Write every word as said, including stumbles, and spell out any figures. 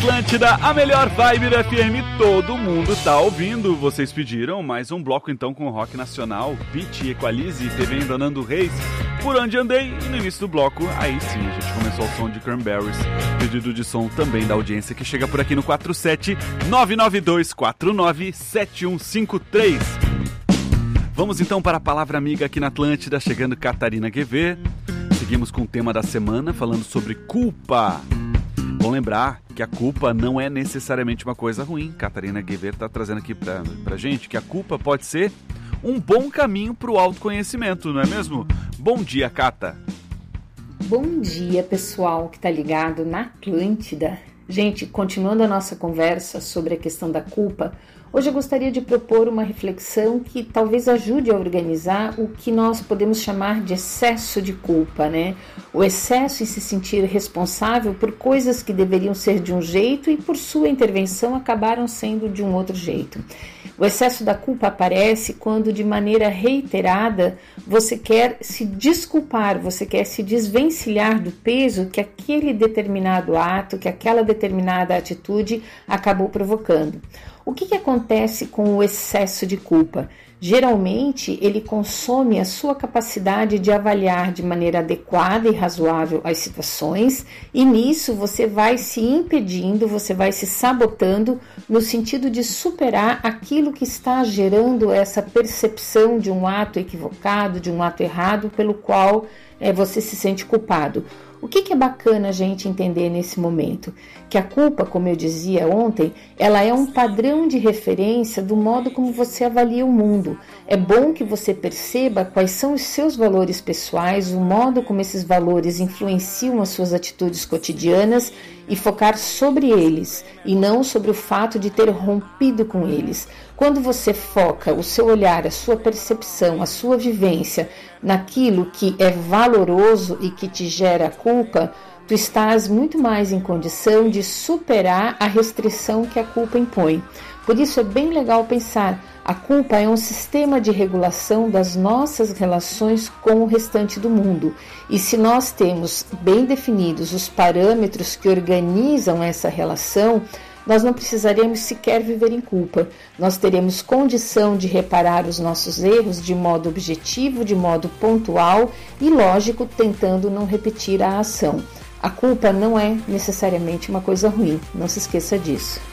Atlântida, a melhor vibe da F M, todo mundo tá ouvindo. Vocês pediram mais um bloco então com rock nacional, Beat, Equalize, T V ainda Nando Reis, Por Onde Andei, e no início do bloco, aí sim, a gente começou o som de Cranberries, pedido de som também da audiência que chega por aqui no quatro sete nove nove dois quatro nove sete um cinco três. Vamos então para a palavra amiga aqui na Atlântida, chegando Catarina Guevê. Seguimos com o tema da semana, falando sobre culpa. Bom lembrar que a culpa não é necessariamente uma coisa ruim. Catarina Guevê está trazendo aqui pra, pra gente que a culpa pode ser um bom caminho para o autoconhecimento, não é mesmo? Bom dia, Cata. Bom dia, pessoal que está ligado na Atlântida. Gente, continuando a nossa conversa sobre a questão da culpa, hoje eu gostaria de propor uma reflexão que talvez ajude a organizar o que nós podemos chamar de excesso de culpa, né? O excesso em se sentir responsável por coisas que deveriam ser de um jeito e por sua intervenção acabaram sendo de um outro jeito. O excesso da culpa aparece quando, de maneira reiterada, você quer se desculpar, você quer se desvencilhar do peso que aquele determinado ato, que aquela determinada atitude acabou provocando. O que que acontece com o excesso de culpa? Geralmente, ele consome a sua capacidade de avaliar de maneira adequada e razoável as situações, e nisso você vai se impedindo, você vai se sabotando no sentido de superar aquilo que está gerando essa percepção de um ato equivocado, de um ato errado, pelo qual é, você se sente culpado. O que, que é bacana a gente entender nesse momento? Que a culpa, como eu dizia ontem, ela é um padrão de referência do modo como você avalia o mundo. É bom que você perceba quais são os seus valores pessoais, o modo como esses valores influenciam as suas atitudes cotidianas e focar sobre eles, e não sobre o fato de ter rompido com eles. Quando você foca o seu olhar, a sua percepção, a sua vivência naquilo que é valoroso e que te gera culpa, tu estás muito mais em condição de superar a restrição que a culpa impõe. Por isso é bem legal pensar, a culpa é um sistema de regulação das nossas relações com o restante do mundo. E se nós temos bem definidos os parâmetros que organizam essa relação, nós não precisaremos sequer viver em culpa. Nós teremos condição de reparar os nossos erros de modo objetivo, de modo pontual e, lógico, tentando não repetir a ação. A culpa não é necessariamente uma coisa ruim, não se esqueça disso.